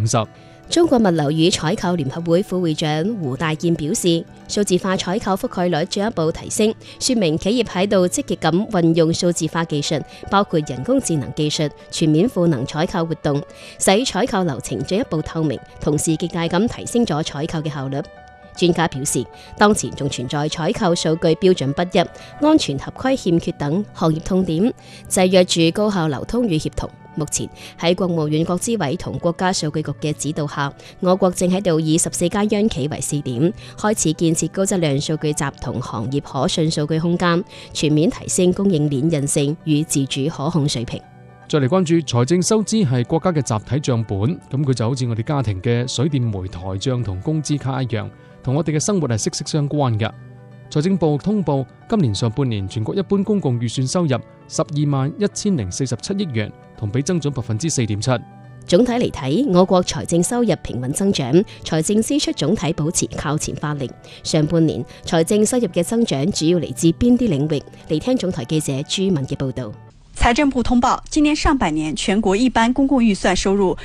50。 中國物流與採購聯合會副會長胡大健表示，數字化採購覆蓋率進一步提升，說明企業喺度積極咁運用數字化技術，包括人工智能技術，全面賦能採購活動，使採購流程進一步透明，同時極大咁提升咗採購嘅效率。專家表示，當前仲存在採購數據標準不一、安全合規欠缺等行業痛點，制約住高效流通與協同。目前喺國務院國資委同國家數據局嘅指導下，我國正喺度以14間央企為試點，開始建設高質量數據集同行業可信數據空間，全面提升供應鏈韌性與自主可控水平。 再嚟關注財政收支係國家嘅集體賬本，咁佢就好似我哋家庭嘅水電煤台賬同工資卡一樣，同我哋嘅生活係息息相關嘅。財政部通報，今年上半年全國一般公共預算收入121047億元，同比增長4.7%。 總體嚟睇，我國財政收入平穩增長，財政支出總體保持靠前發力。上半年財政收入嘅增長主要嚟自邊啲領域？嚟聽總台記者朱敏嘅報道。 財政部通報，今年上半年全國一般公共預算收入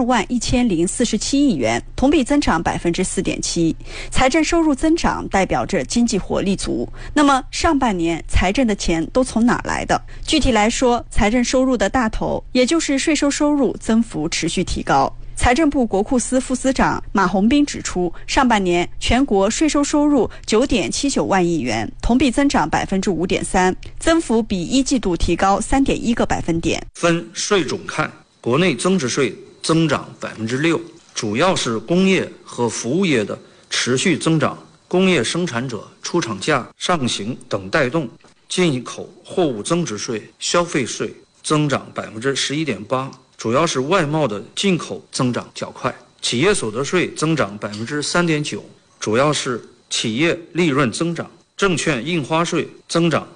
121047億元，同比增長4.7%。財政收入增長代表着經濟活力足。那麼上半年財政的錢都從哪來的？具體來說，財政收入的大頭，也就是稅收收入增幅持續提高。財政部國庫司副司長馬洪斌指出，上半年全國稅收收入9.79萬億元，同比增長5.3%，增幅比一季度提高3.1個百分點。 分稅種看，國內增值稅增長6%，主要是工業和服務業的持續增長，工業生產者出廠價上行等帶動。進口貨物增值稅、消費稅增長11.8%。主要是外貿的進口增長較快，企業所得稅增長3.9%，主要是企業利潤增長；證券印花稅增長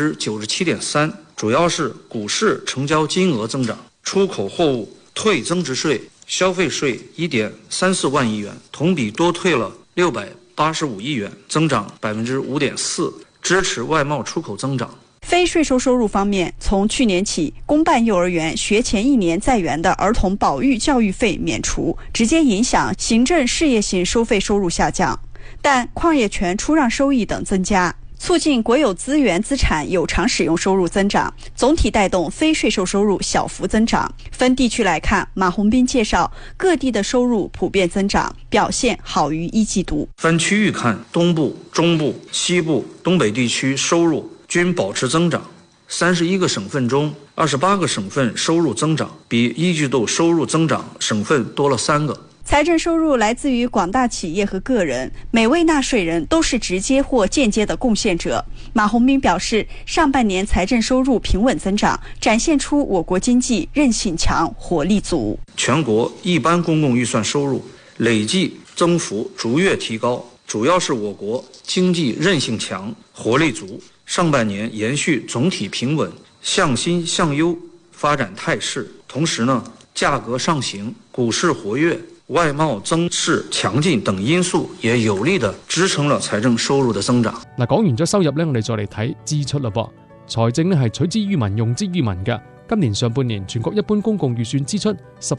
97.3%，主要是股市成交金額增長；出口貨物退增值稅、消費稅1.34萬億元，同比多退了685億元，增長5.4%，支持外貿出口增長。 非稅收收入方面，從去年起，公辦幼兒園學前1年在園的兒童保育教育費免除，直接影響行政事業性收費收入下降，但礦業權出讓收益等增加，促進國有資源資產有償使用收入增長，總體帶動非稅收收入小幅增長。分地區來看，馬洪斌介紹，各地的收入普遍增長，表現好於一季度。 分區域看，東部、中部、西部、東北地區收入均保持增長，31個省份中28個省份收入增長，比一季度收入增長省份多了3個。 財政收入來自於廣大企業和個人，每位納稅人都是直接或間接的貢獻者。馬洪斌表示，上半年財政收入平穩增長，展現出我國經濟韌性強、活力足。 全國一般公共預算收入累計增幅逐月提高，主要是我國經濟韌性強、活力足。上半年延續總體平穩、向新向優發展態勢，同時呢，價格上行、股市活躍、外貿增勢強勁等因素也有力地支撐了財政收入的增長。 嗱，講完咗收入呢，我哋再嚟睇支出啦噃。財政呢係取之於民、用之於民嘅。今年上半年全國一般公共預算支出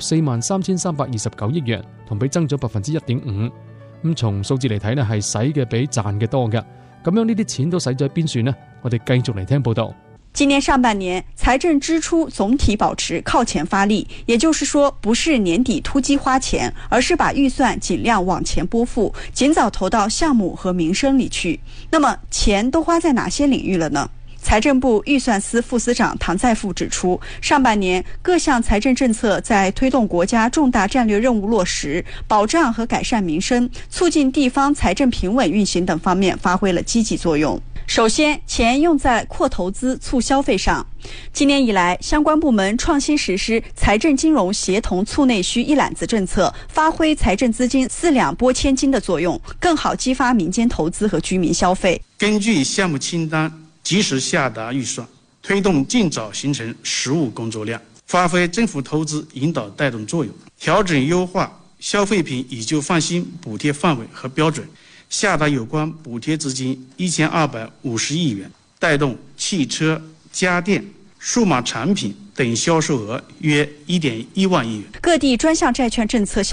143329億元，同比增長1.5%。咁從數字嚟睇呢，係使嘅比賺嘅多嘅。咁樣呢啲錢都使咗喺邊算呢？我哋繼續嚟聽報道。 今年上半年財政支出總體保持靠前發力，也就是說不是年底突擊花錢，而是把預算盡量往前撥付，盡早投到項目和民生裏去。那麼錢都花在哪些領域了呢？財政部預算司副司長唐在富指出，上半年各項財政政策在推動國家重大戰略任務落實、保障和改善民生、促進地方財政平穩運行等方面發揮了積極作用。首先，錢用在擴投資、促消費上。今年以來，相關部門創新實施財政金融協同促內需一攬子政策，發揮財政資金4兩撥千斤的作用，更好激發民間投資和居民消費。 根據項目清單，及時下達預算，推動盡早形成實務工作量，發揮政府投資引導帶動作用，調整優化消費品以舊換新補貼範圍和標準，下達有關補貼資金1250億元，帶動汽車、家電、數碼產品等銷售額約1.1萬億元。 各地專項債券政策